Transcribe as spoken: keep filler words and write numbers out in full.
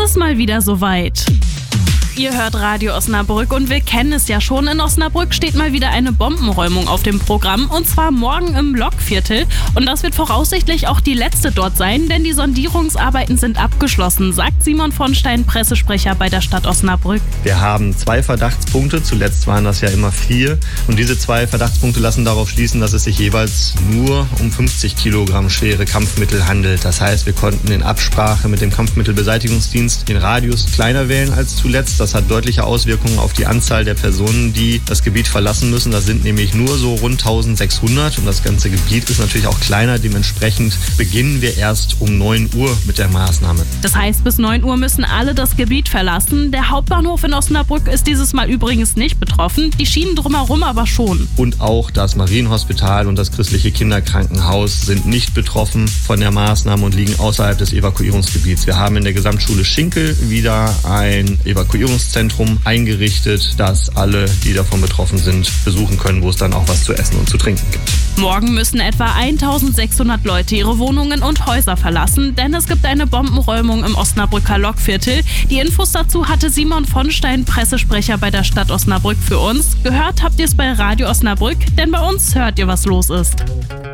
ist mal wieder soweit. Ihr hört Radio Osnabrück und wir kennen es ja schon. In Osnabrück steht mal wieder eine Bombenräumung auf dem Programm und zwar morgen im Lokviertel. Und das wird voraussichtlich auch die letzte dort sein, denn die Sondierungsarbeiten sind abgeschlossen, sagt Simon von Stein, Pressesprecher bei der Stadt Osnabrück. Wir haben zwei Verdachtspunkte, zuletzt waren das ja immer vier. Und diese zwei Verdachtspunkte lassen darauf schließen, dass es sich jeweils nur um fünfzig Kilogramm schwere Kampfmittel handelt. Das heißt, wir konnten in Absprache mit dem Kampfmittelbeseitigungsdienst den Radius kleiner wählen als zuletzt. Das hat deutliche Auswirkungen auf die Anzahl der Personen, die das Gebiet verlassen müssen. Das sind nämlich nur so rund eintausendsechshundert und das ganze Gebiet ist natürlich auch kleiner. Dementsprechend beginnen wir erst um neun Uhr mit der Maßnahme. Das heißt, bis neun Uhr müssen alle das Gebiet verlassen. Der Hauptbahnhof in Osnabrück ist dieses Mal übrigens nicht betroffen, die Schienen drumherum aber schon. Und auch das Marienhospital und das christliche Kinderkrankenhaus sind nicht betroffen von der Maßnahme und liegen außerhalb des Evakuierungsgebiets. Wir haben in der Gesamtschule Schinkel wieder ein Evakuierungszentrum eingerichtet, das alle, die davon betroffen sind, besuchen können, wo es dann auch was zu essen und zu trinken gibt. Morgen müssen etwa eintausendsechshundert Leute ihre Wohnungen und Häuser verlassen, denn es gibt eine Bombenräumung im Osnabrücker Lokviertel. Die Infos dazu hatte Simon von Stein, Pressesprecher bei der Stadt Osnabrück für uns. Gehört habt ihr es bei Radio Osnabrück, denn bei uns hört ihr, was los ist.